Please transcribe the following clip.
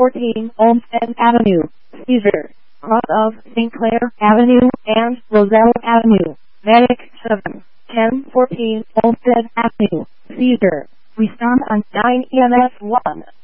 14 Olmsted Avenue, Caesar, cross of St. Clair Avenue and Roselle Avenue, Medic 7, 1014 Olmsted Avenue, Caesar. Respond on 9 EMS 1.